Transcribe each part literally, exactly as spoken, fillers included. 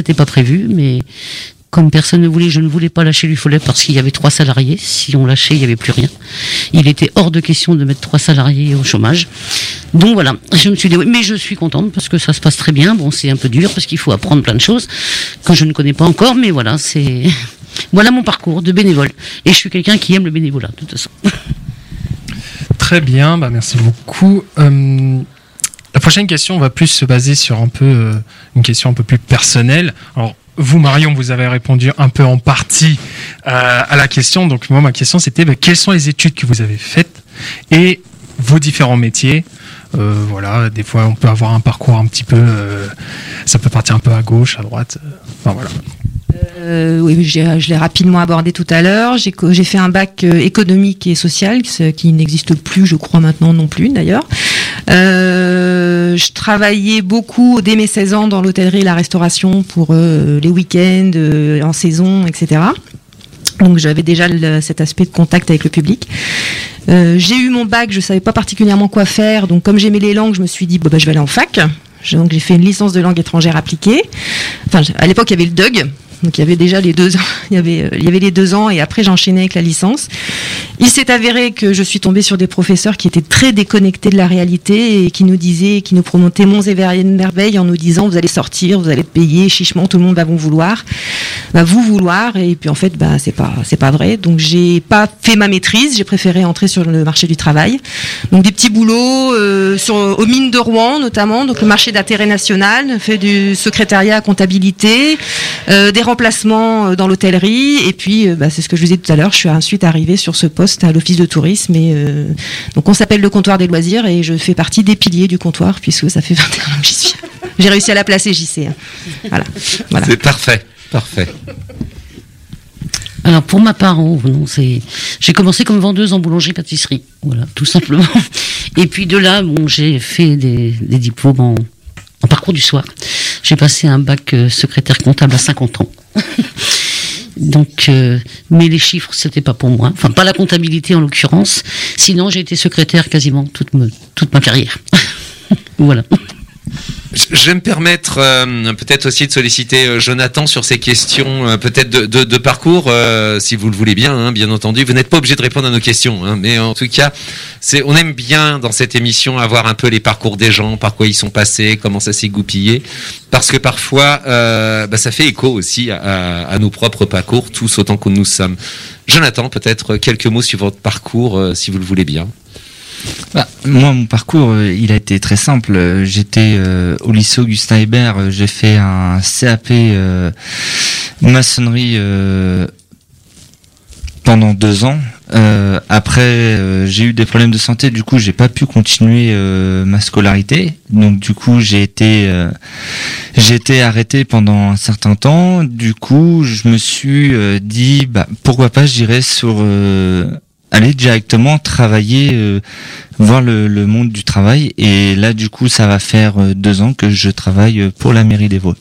n'était pas prévu, mais comme personne ne voulait, je ne voulais pas lâcher l'Ufolep parce qu'il y avait trois salariés. Si on lâchait, il n'y avait plus rien. Il était hors de question de mettre trois salariés au chômage. Donc voilà, je me suis dit oui, mais je suis contente parce que ça se passe très bien. Bon, c'est un peu dur parce qu'il faut apprendre plein de choses que je ne connais pas encore, mais voilà, c'est voilà mon parcours de bénévole. Et je suis quelqu'un qui aime le bénévolat, de toute façon. Très bien, bah merci beaucoup. Euh, la prochaine question, on va plus se baser sur un peu euh, une question un peu plus personnelle. Alors, vous, Marion, vous avez répondu un peu en partie euh, à la question. Donc, moi, ma question, c'était bah, quelles sont les études que vous avez faites et vos différents métiers. Euh, voilà, des fois, on peut avoir un parcours un petit peu... Euh, ça peut partir un peu à gauche, à droite. Euh, enfin, voilà. Euh, oui, j'ai, je l'ai rapidement abordé tout à l'heure. J'ai, j'ai fait un bac euh, économique et social, qui n'existe plus, je crois maintenant non plus d'ailleurs. Euh, je travaillais beaucoup dès mes seize ans dans l'hôtellerie et la restauration pour euh, les week-ends, euh, en saison, et cetera. Donc j'avais déjà le, cet aspect de contact avec le public. Euh, j'ai eu mon bac, je savais pas particulièrement quoi faire, donc comme j'aimais les langues, je me suis dit bah, bah, je vais aller en fac. Donc j'ai fait une licence de langue étrangère appliquée. Enfin, à l'époque il y avait le D U G. Donc il y avait déjà les deux ans, il y avait euh, il y avait les deux ans et après j'ai enchaîné avec la licence. Il s'est avéré que je suis tombée sur des professeurs qui étaient très déconnectés de la réalité et qui nous disaient, qui nous promontaient monts et merveilles en nous disant vous allez sortir, vous allez payer chichement, tout le monde va vous vouloir, va vous vouloir et puis en fait bah c'est pas c'est pas vrai. Donc j'ai pas fait ma maîtrise, j'ai préféré entrer sur le marché du travail. Donc des petits boulots euh, sur aux mines de Rouen notamment, donc le marché d'intérêt national, fait du secrétariat à comptabilité, euh, des remplacements dans l'hôtellerie et puis bah, c'est ce que je vous disais tout à l'heure, je suis ensuite arrivée sur ce poste à l'office de tourisme et euh, donc on s'appelle le comptoir des loisirs et je fais partie des piliers du comptoir puisque ça fait vingt et un ans que j'y suis. J'ai réussi à la placer J C. Hein. Voilà. Voilà. C'est parfait, parfait. Alors pour ma part, oh, non, c'est... j'ai commencé comme vendeuse en boulangerie-pâtisserie, voilà, tout simplement. Et puis de là, bon, j'ai fait des, des diplômes en, en parcours du soir. J'ai passé un bac euh, secrétaire comptable à cinquante ans. Donc, euh, mais les chiffres, c'était pas pour moi. Enfin, pas la comptabilité en l'occurrence. Sinon, j'ai été secrétaire quasiment toute, me, toute ma carrière. Voilà. Je vais me permettre euh, peut-être aussi de solliciter euh, Jonathan sur ces questions euh, peut-être de, de, de parcours, euh, si vous le voulez bien, hein, bien entendu. Vous n'êtes pas obligé de répondre à nos questions, hein, mais en tout cas, c'est, on aime bien dans cette émission avoir un peu les parcours des gens, par quoi ils sont passés, comment ça s'est goupillé, parce que parfois, euh, bah, ça fait écho aussi à, à nos propres parcours, tous autant que nous sommes. Jonathan, peut-être quelques mots sur votre parcours, euh, si vous le voulez bien. Bah, moi, mon parcours, euh, il a été très simple. J'étais euh, au lycée Augustin Hébert. J'ai fait un C A P euh, maçonnerie euh, pendant deux ans. Euh, après, euh, j'ai eu des problèmes de santé. Du coup, j'ai pas pu continuer euh, ma scolarité. Donc, du coup, j'ai été euh, j'ai été arrêté pendant un certain temps. Du coup, je me suis euh, dit, bah, pourquoi pas, j'irais sur euh, aller directement travailler, euh, voir le, le monde du travail. Et là, du coup, ça va faire euh, deux ans que je travaille pour la mairie d'Évreux.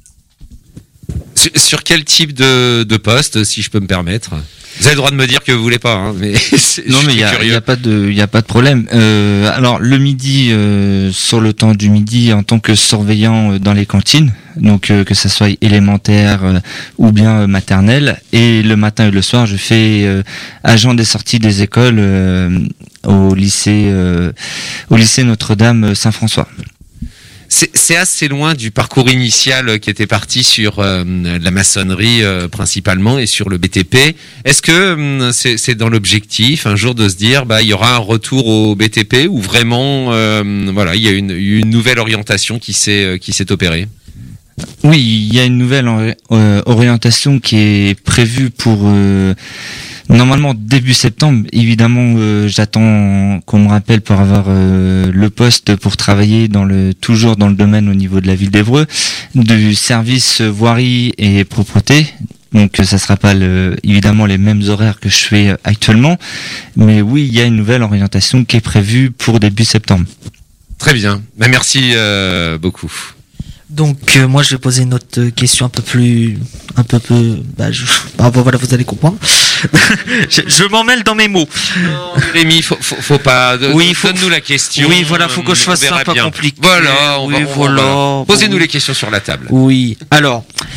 Sur, sur quel type de, de poste, si je peux me permettre ? Vous avez le droit de me dire que vous voulez pas, hein, mais c'est, non, mais il y a, y a pas de, il y a pas de problème. Euh, alors le midi, euh, sur le temps du midi, en tant que surveillant dans les cantines, donc euh, que ça soit élémentaire euh, ou bien euh, maternelle, et le matin et le soir, je fais euh, agent des sorties des écoles euh, au lycée, euh, au lycée Notre-Dame Saint-François. C'est, c'est assez loin du parcours initial qui était parti sur euh, la maçonnerie euh, principalement et sur le B T P. Est-ce que euh, c'est, c'est dans l'objectif un jour de se dire bah il y aura un retour au B T P ou vraiment euh, voilà il y a une, une nouvelle orientation qui s'est qui s'est opérée? Oui, il y a une nouvelle or- euh, orientation qui est prévue pour euh, normalement début septembre. Évidemment, euh, j'attends qu'on me rappelle pour avoir euh, le poste pour travailler dans le toujours dans le domaine au niveau de la ville d'Évreux, du service voirie et propreté. Donc ça sera pas le, évidemment les mêmes horaires que je fais actuellement, mais oui, il y a une nouvelle orientation qui est prévue pour début septembre. Très bien, bah, merci euh, beaucoup. Donc euh, moi je vais poser une autre question un peu plus un peu peu bah, je, bah voilà vous allez comprendre. je, je m'en mêle dans mes mots. Non, Rémi, faut, faut, faut pas. De, oui, faut, donne-nous la question. Oui, voilà, faut que je fasse ça pas compliqué. Voilà, on oui, va, on voilà. va, posez-nous les questions sur la table. Oui. Alors,